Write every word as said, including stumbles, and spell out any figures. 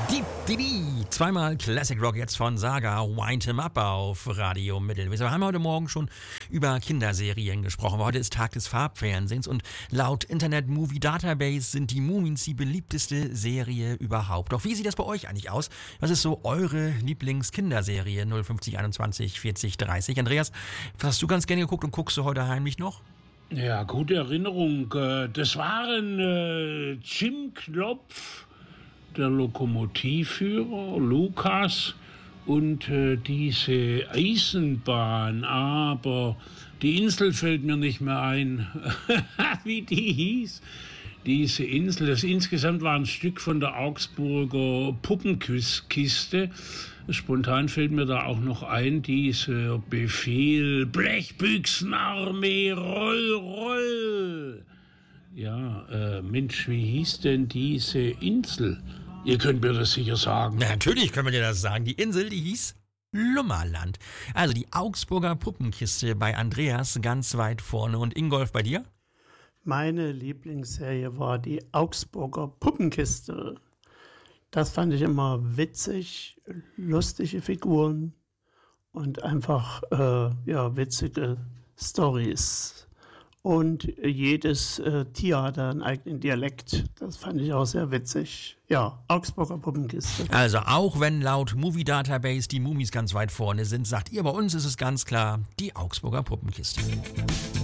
Deep D D, zweimal Classic Rock jetzt von Saga, Wind Him Up auf Radio Mittelwiese. Wir haben heute Morgen schon über Kinderserien gesprochen, aber heute ist Tag des Farbfernsehens und laut Internet Movie Database sind die Mumins die beliebteste Serie überhaupt. Doch wie sieht das bei euch eigentlich aus? Was ist so eure Lieblingskinderserie? null fünfzig einundzwanzig vierzig dreißig. Andreas, was hast du ganz gerne geguckt und guckst du heute heimlich noch? Ja, gute Erinnerung. Das waren äh, Jim Knopf, der Lokomotivführer, Lukas und äh, diese Eisenbahn, aber die Insel fällt mir nicht mehr ein, wie die hieß. Diese Insel, das insgesamt war ein Stück von der Augsburger Puppenkiste. Spontan fällt mir da auch noch ein, dieser Befehl, Blechbüchsenarmee, roll, roll. Ja, äh, Mensch, wie hieß denn diese Insel? Ihr könnt mir das sicher sagen. Na, natürlich können wir dir das sagen. Die Insel, die hieß Lummerland. Also die Augsburger Puppenkiste bei Andreas ganz weit vorne. Und Ingolf, bei dir? Meine Lieblingsserie war die Augsburger Puppenkiste. Das fand ich immer witzig, lustige Figuren und einfach äh, ja, witzige Storys. Und jedes äh, Tier hat einen eigenen Dialekt. Das fand ich auch sehr witzig. Ja, Augsburger Puppenkiste. Also auch wenn laut Movie Database die Mumis ganz weit vorne sind, sagt ihr, bei uns ist es ganz klar die Augsburger Puppenkiste.